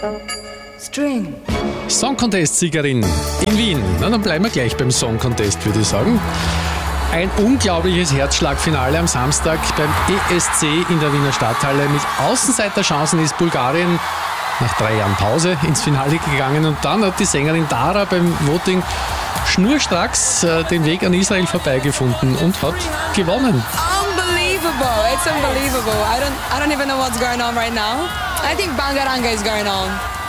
String. Song Contest-Siegerin in Wien. Na, dann bleiben wir gleich beim Song Contest, würde ich sagen. Ein unglaubliches Herzschlagfinale am Samstag beim ESC in der Wiener Stadthalle. Mit Außenseiterchancen ist Bulgarien nach 3 Jahren Pause ins Finale gegangen und dann hat die Sängerin Dara beim Voting schnurstracks den Weg an Israel vorbeigefunden und hat gewonnen. Unbelievable. It's unbelievable. I don't even know what's going on right now. I think Bangaranga is going on.